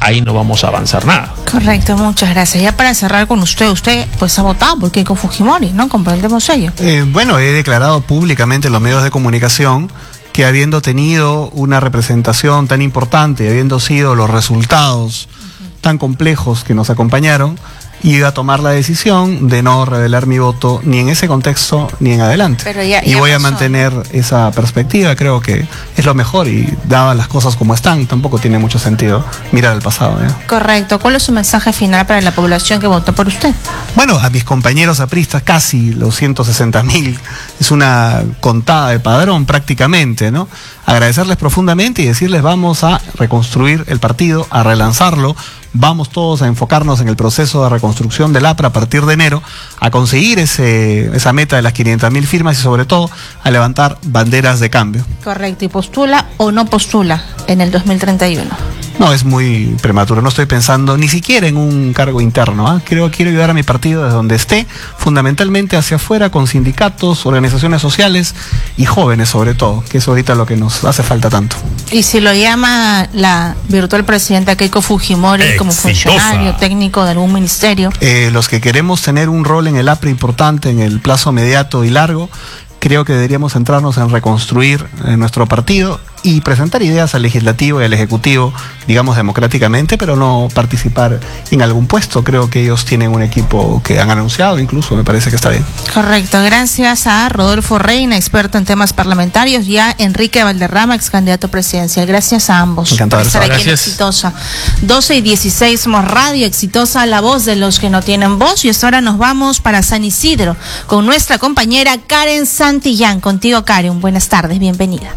ahí no vamos a avanzar nada. Correcto, muchas gracias. Ya para cerrar con usted pues ha votado por Keiko Fujimori, ¿no? Comprendemos ello. Bueno, he declarado públicamente en los medios de comunicación que habiendo tenido una representación tan importante y habiendo sido los resultados tan complejos que nos acompañaron, iba a tomar la decisión de no revelar mi voto ni en ese contexto ni en adelante. Pero ya voy a pasó, mantener esa perspectiva, creo que es lo mejor y dadas las cosas como están, tampoco tiene mucho sentido mirar al pasado. Correcto. ¿Cuál es su mensaje final para la población que votó por usted? Bueno, a mis compañeros apristas, casi los 160.000, es una contada de padrón prácticamente, ¿no? Agradecerles profundamente y decirles vamos a reconstruir el partido, a relanzarlo. Vamos todos a enfocarnos en el proceso de reconstrucción del APRA a partir de enero, a conseguir esa meta de las 500.000 firmas y sobre todo a levantar banderas de cambio. Correcto. ¿Y postula o no postula en el 2031? No, es muy prematuro, no estoy pensando ni siquiera en un cargo interno. Quiero ayudar a mi partido desde donde esté, fundamentalmente hacia afuera, con sindicatos, organizaciones sociales y jóvenes sobre todo, que es ahorita lo que nos hace falta tanto. ¿Y si lo llama la virtual presidenta Keiko Fujimori como funcionario técnico de algún ministerio? Los que queremos tener un rol en el APRA importante en el plazo inmediato y largo, creo que deberíamos centrarnos en reconstruir nuestro partido y presentar ideas al legislativo y al ejecutivo, digamos democráticamente, pero no participar en algún puesto. Creo que ellos tienen un equipo que han anunciado, incluso me parece que está bien. Correcto, gracias a Rodolfo Reina, experto en temas parlamentarios, y a Enrique Valderrama, ex candidato presidencial. Gracias a ambos. Encantado por estar aquí en Exitosa. 12:16 somos Radio Exitosa, la voz de los que no tienen voz, y ahora nos vamos para San Isidro con nuestra compañera Karen Santillán. Contigo, Karen, buenas tardes, bienvenida.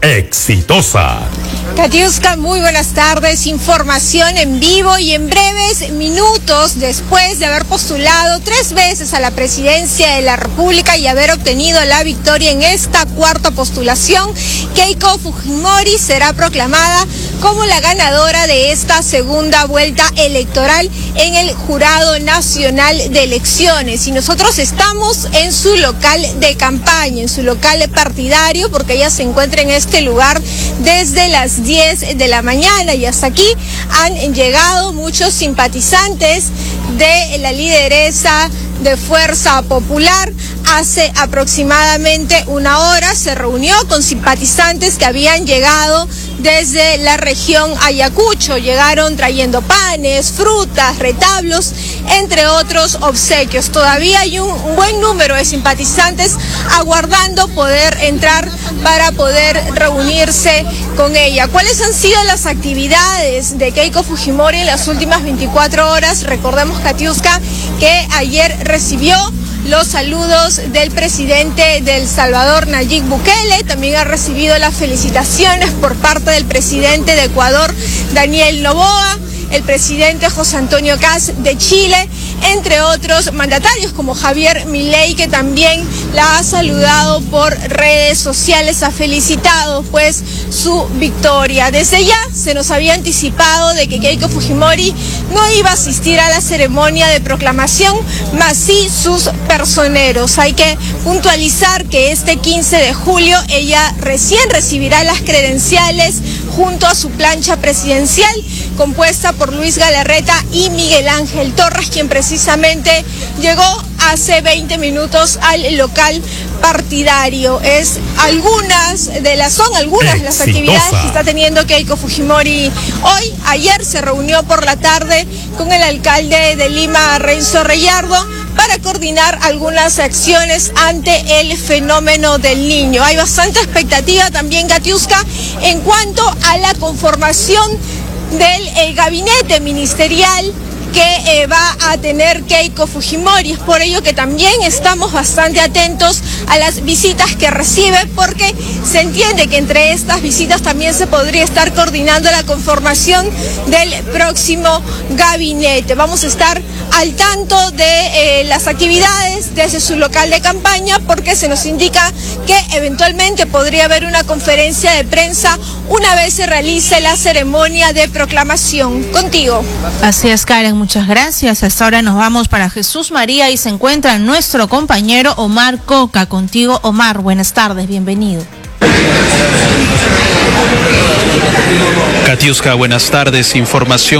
Exitosa. Katiuska, muy buenas tardes. Información en vivo y en breves minutos después de haber postulado 3 veces a la presidencia de la República y haber obtenido la victoria en esta cuarta postulación, Keiko Fujimori será proclamada como la ganadora de esta segunda vuelta electoral en el Jurado Nacional de Elecciones. Y nosotros estamos en su local de campaña, en su local partidario, porque ella se encuentra en este lugar desde las 10 de la mañana y hasta aquí han llegado muchos simpatizantes de la lideresa de Fuerza Popular. Hace aproximadamente una hora se reunió con simpatizantes que habían llegado desde la región Ayacucho. Llegaron trayendo panes, frutas, retablos, entre otros obsequios. Todavía hay un buen número de simpatizantes aguardando poder entrar para poder reunirse con ella. ¿Cuáles han sido las actividades de Keiko Fujimori en las últimas 24 horas? Recordemos, Katiuska, que ayer recibió los saludos del presidente de El Salvador, Nayib Bukele. También ha recibido las felicitaciones por parte del presidente de Ecuador, Daniel Noboa, el presidente José Antonio Kast de Chile, entre otros mandatarios como Javier Milei, que también la ha saludado por redes sociales, ha felicitado pues su victoria. Desde ya se nos había anticipado de que Keiko Fujimori no iba a asistir a la ceremonia de proclamación, mas sí sus personeros. Hay que puntualizar que este 15 de julio ella recién recibirá las credenciales junto a su plancha presidencial, compuesta por Luis Galarreta y Miguel Ángel Torres, quien precisamente llegó hace 20 minutos al local partidario. Son algunas las actividades que está teniendo Keiko Fujimori hoy. Ayer se reunió por la tarde con el alcalde de Lima, Renzo Reyardo, para coordinar algunas acciones ante el fenómeno del Niño. Hay bastante expectativa también, Katiuska, en cuanto a la conformación del gabinete ministerial que va a tener Keiko Fujimori. Es por ello que también estamos bastante atentos a las visitas que recibe, porque se entiende que entre estas visitas también se podría estar coordinando la conformación del próximo gabinete. Vamos a estar al tanto de las actividades desde su local de campaña, porque se nos indica que eventualmente podría haber una conferencia de prensa una vez se realice la ceremonia de proclamación. Contigo. Así es, Karen, muchas gracias. Hasta ahora nos vamos para Jesús María y se encuentra nuestro compañero Omar Coca. Contigo, Omar, buenas tardes, bienvenido. Katiuska, buenas tardes. Información